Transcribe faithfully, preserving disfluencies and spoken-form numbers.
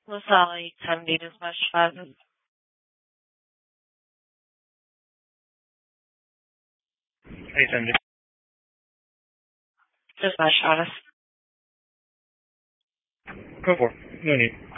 LaSalle seventy dispatch five. eight seventy. Dispatch Otis. Go for it. No need.